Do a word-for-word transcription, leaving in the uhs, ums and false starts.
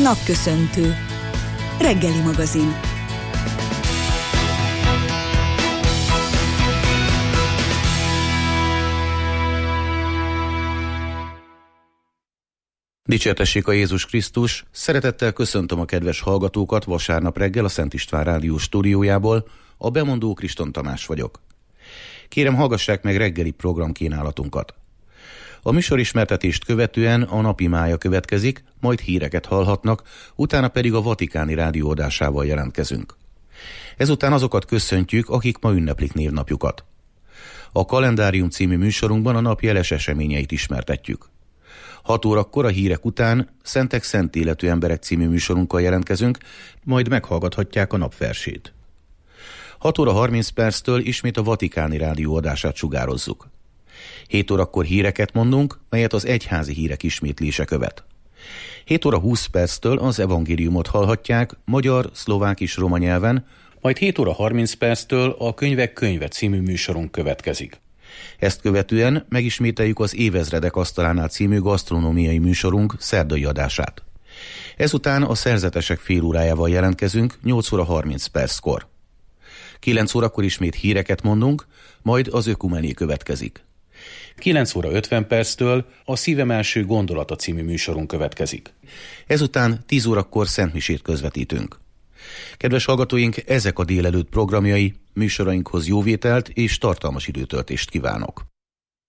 Napköszöntő. Reggeli magazin. Dicsértessék a Jézus Krisztus! Szeretettel köszöntöm a kedves hallgatókat vasárnap reggel a Szent István Rádió stúdiójából. A bemondó Kriston Tamás vagyok. Kérem, hallgassák meg reggeli programkínálatunkat. A műsorismertetést követően a napimája következik, majd híreket hallhatnak, utána pedig a Vatikáni Rádió adásával jelentkezünk. Ezután azokat köszöntjük, akik ma ünneplik névnapjukat. A Kalendárium című műsorunkban a nap jeles eseményeit ismertetjük. hat órakor a hírek után Szentek szent életű emberek című műsorunkkal jelentkezünk, majd meghallgathatják a napversét. hat óra harminc perctől ismét a Vatikáni Rádió adását sugározzuk. hét órakor híreket mondunk, melyet az egyházi hírek ismétlése követ. hét óra húsz perctől az evangéliumot hallhatják magyar, szlovák és roma nyelven, majd hét óra harminc perctől a Könyvek könyve című műsorunk következik. Ezt követően megismételjük az Évezredek asztalánál című gasztronómiai műsorunk szerdai adását. Ezután a szerzetesek félórájával jelentkezünk nyolc óra harminc perckor. kilenc órakor ismét híreket mondunk, majd az ökumené következik. kilenc óra ötven perctől a Szívem első gondolata című műsorunk következik. Ezután tíz órakor szentmisét közvetítünk. Kedves hallgatóink, ezek a délelőtt programjai, műsorainkhoz jóvételt és tartalmas időtöltést kívánok.